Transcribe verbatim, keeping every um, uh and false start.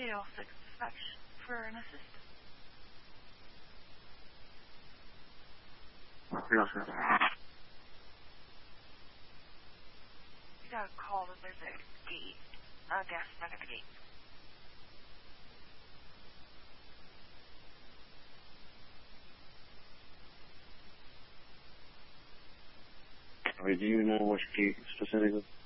eight oh six dispatch for an assistant. Yes, sir. You got a call that there's a gate, a gas tank at the gate. Wait, do you know which gate specifically?